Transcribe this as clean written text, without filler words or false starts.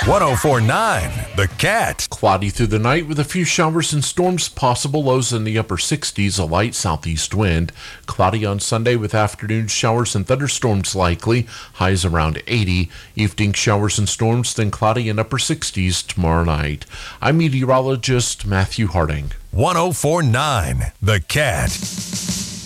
1049 The Cat. Cloudy through the night with a few showers and storms possible. Lows in the upper 60s, a light southeast wind. Cloudy on Sunday with afternoon showers and thunderstorms likely. Highs around 80. Evening showers and storms, then cloudy in upper 60s tomorrow night. I'm meteorologist Matthew Harding. 1049 The Cat.